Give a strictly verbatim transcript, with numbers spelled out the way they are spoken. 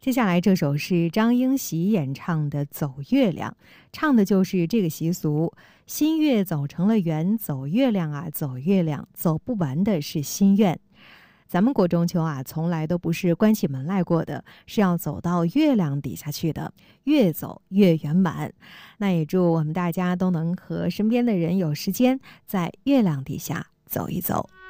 接下来这首是张英喜演唱的《走月亮》，唱的就是这个习俗。新月走成了圆，走月亮啊，走月亮，走不完的是心愿。咱们过中秋啊，从来都不是关起门来过的，是要走到月亮底下去的，越走越圆满。那也祝我们大家都能和身边的人有时间在月亮底下走一走。